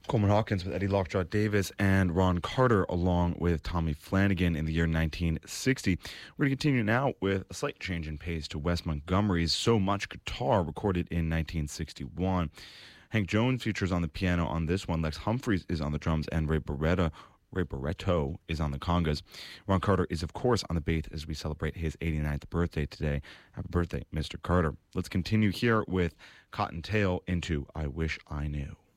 Coleman Hawkins with Eddie Lockjaw Davis and Ron Carter, along with Tommy Flanagan in the year 1960. We're going to continue now with a slight change in pace to Wes Montgomery's So Much Guitar, recorded in 1961. Hank Jones features on the piano on this one. Lex Humphreys is on the drums, and Ray Barretto is on the congas. Ron Carter is, of course, on the bass as we celebrate his 89th birthday today. Happy birthday, Mr. Carter. Let's continue here with Cottontail into I Wish I Knew.